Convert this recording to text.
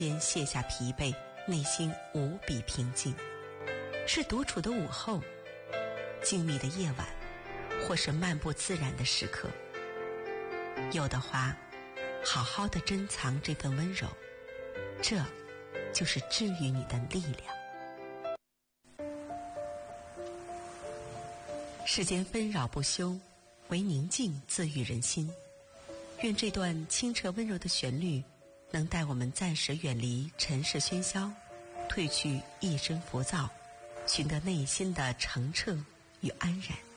间卸下疲惫，内心无比平静。是独处的午后，静谧的夜晚，或是漫步自然的时刻。有的话，好好的珍藏这份温柔，这就是治愈你的力量。世间纷扰不休，唯宁静自愈人心。愿这段清澈温柔的旋律能带我们暂时远离尘世喧嚣，褪去一身浮躁，寻得内心的澄澈与安然。